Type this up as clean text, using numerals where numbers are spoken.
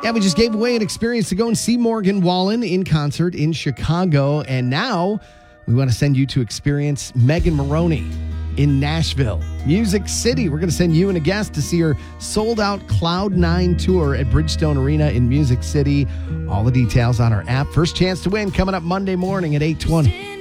Yeah, we just gave away an experience to go and see Morgan Wallen in concert in Chicago. And now we want to send you to experience Megan Moroney in Nashville, Music City. We're going to send you and a guest to see her sold-out Cloud9 tour at Bridgestone Arena in Music City. All the details on our app. First chance to win coming up Monday morning at 8:20.